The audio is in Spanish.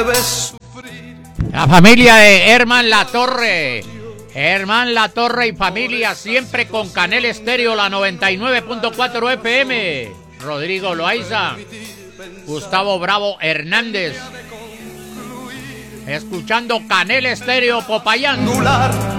debes sufrir. La familia de Herman Latorre. Herman Latorre y familia siempre con Canel Estéreo, la 99.4 FM. Rodrigo Loaiza. Gustavo Bravo Hernández. Escuchando Canel Estéreo Popayán.